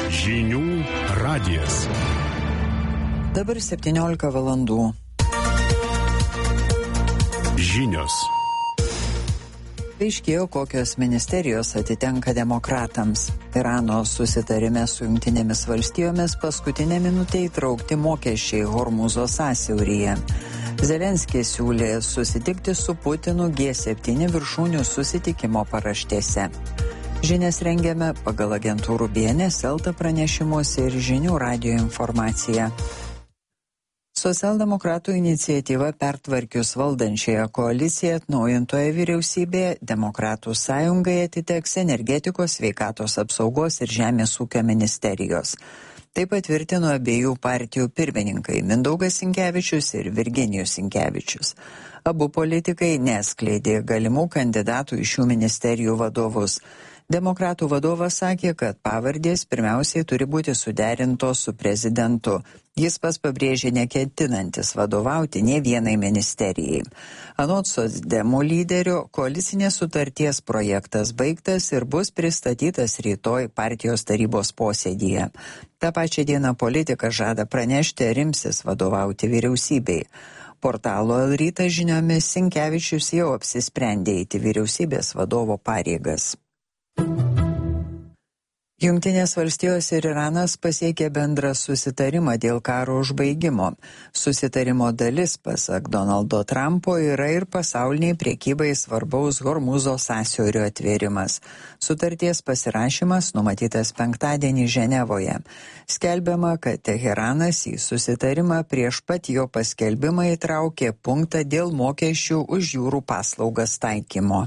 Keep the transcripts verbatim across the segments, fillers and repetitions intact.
Žinių radijas. Dabar septyniolika valandų. Žinios. Aiškėjo, kokios ministerijos atitenka demokratams. Irano susitarime su Jungtinėmis valstijomis paskutinę minutę įtraukti mokesčiai Hormūzo sąsiauryje. Zelenskis siūlė susitikti su Putinu G septyni viršūnių susitikimo paraštėse. Žinias rengiame pagal agentūrų B N S, Elta pranešimus ir Žinių radijo informaciją. Socialdemokratų iniciatyva pertvarkius valdančiąją koaliciją atnaujintoje vyriausybėje Demokratų sąjungai atiteks energetikos, sveikatos apsaugos ir žemės ūkio ministerijos. Tai patvirtino abiejų partijų pirmininkai Mindaugas Sinkevičius ir Virginijus Sinkevičius. Abu politikai neskleidė galimų kandidatų į šių ministerijų vadovus. Demokratų vadovas sakė, kad pavardės pirmiausiai turi būti suderintos su prezidentu. Jis pats pabrėžė neketinantis vadovauti nė vienai ministerijai. Anot socdemų lyderio, koalicinės sutarties projektas baigtas ir bus pristatytas rytoj partijos tarybos posėdyje. Ta pačia diena politikas žada pranešti, ar imsis vadovauti vyriausybei. Portalo El Rytas žiniomis Sinkevičius jau apsisprendė eiti vyriausybės vadovo pareigas. Jungtinės valstijos ir Iranas pasiekė bendrą susitarimą dėl karo užbaigimo. Susitarimo dalis, pasak Donaldo Trumpo, yra ir pasauliniai priekybai svarbaus Hormūzo sąsiaurio atvėrimas. Sutarties pasirašymas numatytas penktadienį Ženevoje. Skelbiama, kad Teheranas į susitarimą prieš pat jo paskelbimą įtraukė punktą dėl mokesčių už jūrų paslaugas taikymo.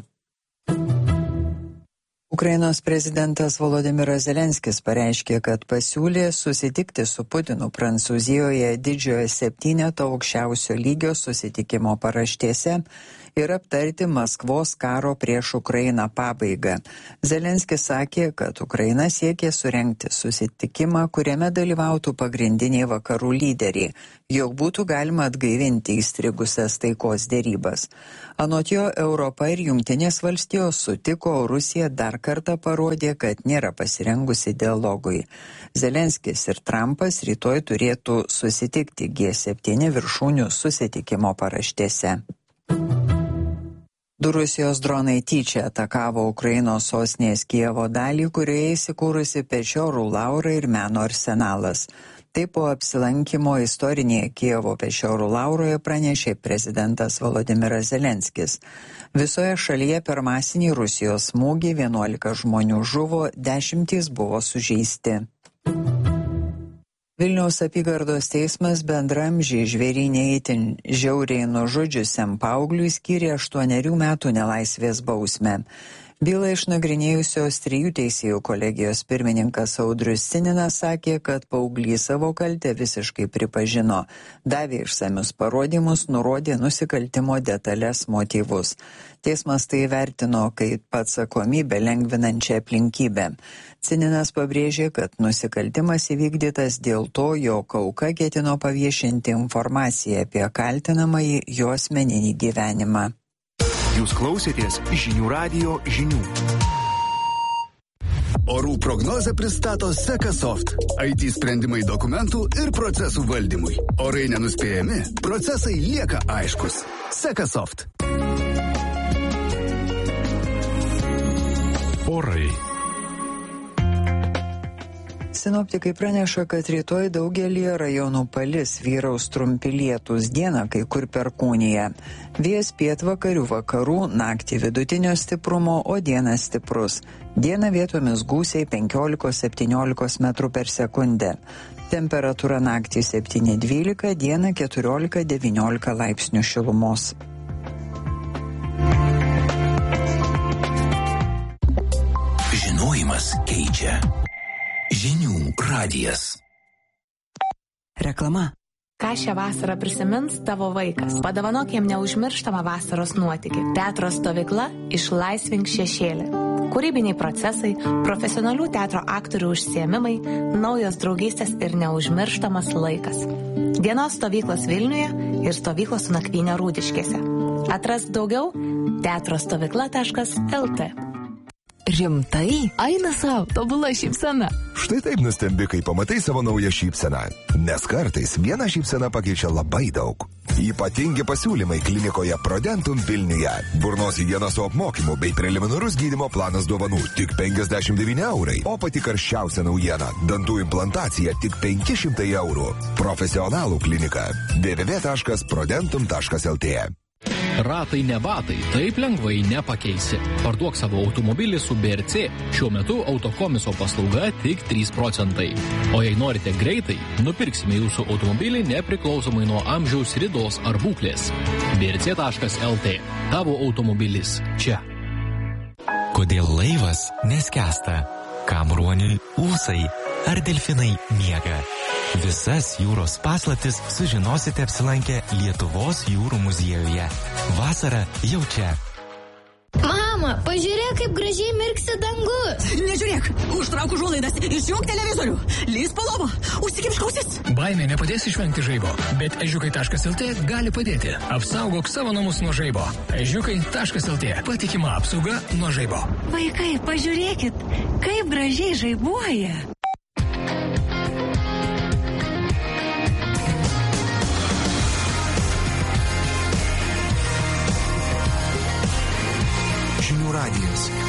Ukrainos prezidentas Volodymyras Zelenskis pareiškė, kad pasiūlė susitikti su Putinu Prancūzijoje didžiojo septyneto aukščiausio lygio susitikimo paraštėse ir aptarti Maskvos karo prieš Ukrainą pabaigą. Zelenskis sakė, kad Ukraina siekė surengti susitikimą, kuriame dalyvautų pagrindiniai vakarų lyderiai, jog būtų galima atgaivinti įstrigusias taikos dėrybas. Anot jo, Europa ir Jungtinės valstijos sutiko, o Rusija dar kartą parodė, kad nėra pasirengusi dialogui. Zelenskis ir Trumpas rytoj turėtų susitikti G septyni viršūnių susitikimo paraštėse. Du Rusijos dronai tyčia atakavo Ukrainos sostinės Kijevo dalį, kurioje įsikūrusi Pečiorų Laura ir meno arsenalas. Tai po apsilankimo istorinėje Kijevo Pečiorų Lauroje pranešė prezidentas Volodymyras Zelenskis. Visoje šalyje per masinį Rusijos smūgį vienuolika žmonių žuvo, dešimtys buvo sužeisti. Vilniaus apygardos teismas bendramžį žvėrynę itin žiauriai nužudžiusiam paaugliui skyrė aštuonerių metų nelaisvės bausmę. Bylą išnagrinėjusios trijų teisėjų kolegijos pirmininkas Audrius Sininas sakė, kad paauglys savo kaltę visiškai pripažino, davė išsamius parodymus, nurodė nusikaltimo detalės motyvus. Teismas tai vertino kaip atsakomybę lengvinančią aplinkybę. Sininas pabrėžė, kad nusikaltimas įvykdytas dėl to, jog auka ketino paviešinti informaciją apie kaltinamąjį jo asmeninį gyvenimą. Jūs klausėtės Žinių radijo žinių. Orų prognozę pristato Sekasoft. I T sprendimai dokumentų ir procesų valdymui. Orai nenuspėjami, procesai lieka aiškus. Sekasoft. Orai. Sinoptikai praneša, kad rytoj daugelį rajonų palis, vyraus trumpi lietūs, dieną kai kur perkūnija. Vėjas pietvakarių vakarų, naktį vidutinio stiprumo, o dieną stiprus. Dieną vietomis gūsiai penkiolika septyniolika metrų per sekundę. Temperatūra naktį septyni dvylika, dieną keturiolika devyniolika laipsnių šilumos. Žinojimas keičia. Žinių radijas. Reklama. Ką šią vasarą prisimins tavo vaikas? Padovanok jam neužmirštamą vasaros nuotykį. Teatro stovykla Išlaisvink šešėlį. Kūrybiniai procesai, profesionalių teatro aktorių užsiėmimai, naujos draugystės ir neužmirštamas laikas. Dienos stovyklos Vilniuje ir stovyklos su nakvynė Rūdiškėse. Atrask daugiau teatrostovykla taškas el tė. Rimtai? Eina savo, tobula šypsena. Štai taip nustembi, kai pamatai savo naują šypseną. Nes kartais viena šypsena pakeičia labai daug. Ypatingi pasiūlymai klinikoje Prodentum Vilniuje. Burnos higienos su apmokymu bei preliminarus gydymo planas dovanų tik penkiasdešimt devyni eurai. O pati karščiausia naujiena – dantų implantacija tik penki šimtai eurų. Profesionalų klinika. w w w taškas prodentum taškas l t. Ratai ne batai, taip lengvai nepakeisi. Parduok savo automobilį su B R C. Šiuo metu autokomiso paslauga tik trys procentai. O jei norite greitai, nupirksime jūsų automobilį nepriklausomai nuo amžiaus, ridos ar būklės. B R C taškas l t. Tavo automobilis čia. Kodėl laivas neskęsta? Kam ruoniui ūsai? Ar delfinai miega? Visas jūros paslaptis sužinosite apsilankę Lietuvos jūrų muziejuje. Vasara jau čia. Mama, pažiūrėk, kaip gražiai mirksi dangus. Nežiūrėk, užtrauk užuolaidas, išjunk televizorių, lįsk po lovą, užsikimšk ausis. Baimė nepadės išvengti žaibo, bet ežiukai taškas l t gali padėti. Apsaugok savo namus nuo žaibo. ežiukai taškas l t. Patikima apsauga nuo žaibo. Vaikai, pažiūrėkit, kaip gražiai žaibuoja. Žinių radijas.